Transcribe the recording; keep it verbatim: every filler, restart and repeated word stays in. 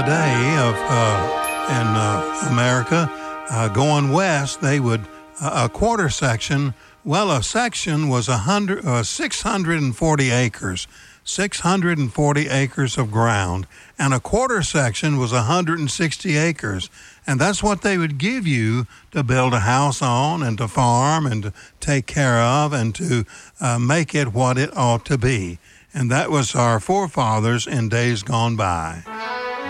today of uh, in uh, America, uh, going west, they would uh, a quarter section. Well, a section was a hundred, uh, six hundred and forty acres, six hundred and forty acres of ground, and a quarter section was a hundred and sixty acres, and that's what they would give you to build a house on, and to farm, and to take care of, and to uh, make it what it ought to be. And that was our forefathers in days gone by.